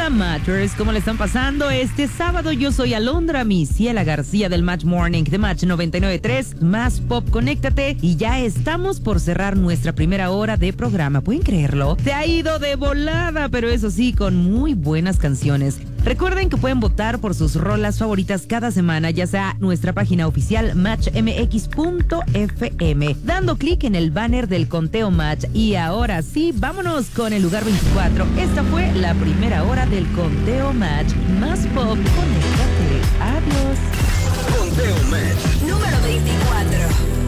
onda, Matchers? ¿Cómo le están pasando este sábado? Yo soy Alondra Misiela García del Match Morning de Match 99.3, Más Pop, conéctate. Y ya estamos por cerrar nuestra primera hora de programa. ¿Pueden creerlo? Se ha ido de volada, pero eso sí, con muy buenas canciones. Recuerden que pueden votar por sus rolas favoritas cada semana, ya sea nuestra página oficial matchmx.fm, dando clic en el banner del conteo Match. Y ahora sí, vámonos con el lugar 24. Esta fue la primera hora del conteo Match. Más Pop, conéctate. Adiós. Conteo Match. Número 24.